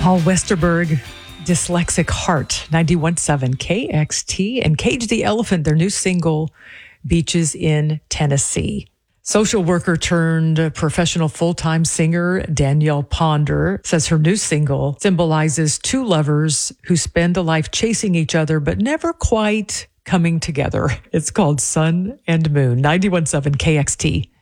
Paul Westerberg, Dyslexic Heart, 91.7 KXT, and Cage the Elephant, their new single, Beaches in Tennessee. Social worker turned professional full-time singer Danielle Ponder says her new single symbolizes two lovers who spend a life chasing each other but never quite coming together. It's called Sun and Moon, 91.7 KXT.